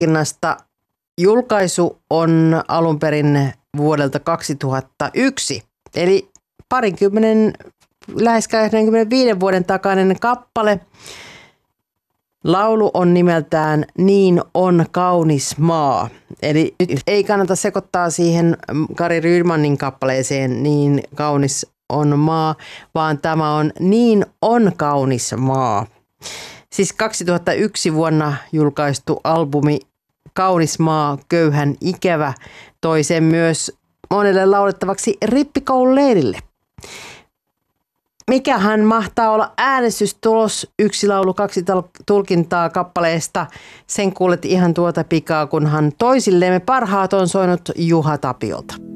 tulkinnasta. Julkaisu on alun perin vuodelta 2001, eli lähes 25 vuoden takainen kappale. Laulu on nimeltään Niin on kaunis maa. Eli nyt ei kannata sekoittaa siihen Kari Rydmanin kappaleeseen Niin kaunis on maa, vaan tämä on Niin on kaunis maa. Siis 2001 vuonna julkaistu albumi Kaunis maa, köyhän ikävä toi sen myös monelle laulettavaksi rippikoululeirille. Mikähän mahtaa olla äänestystulos? 1 laulu, 2 tulkintaa kappaleesta. Sen kuulet ihan tuota pikaa, kunhan toisillemme parhaat on soinut Juha Tapiolta.